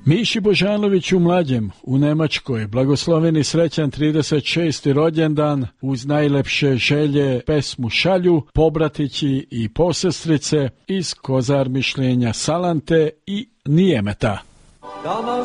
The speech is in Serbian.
Miši Božanović u Mlađem u Nemačkoj, blagosloveni srećan 36. rođendan, uz najlepše želje pesmu šalju pobratići i posestrice iz Kozar Mišljenja Salante i Nijemeta.